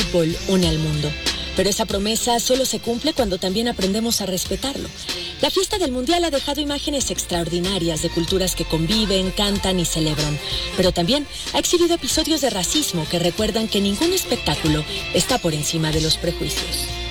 fútbol une al mundo. Pero esa promesa solo se cumple cuando también aprendemos a respetarlo. La fiesta del Mundial ha dejado imágenes extraordinarias de culturas que conviven, cantan y celebran. Pero también ha exhibido episodios de racismo que recuerdan que ningún espectáculo está por encima de los prejuicios.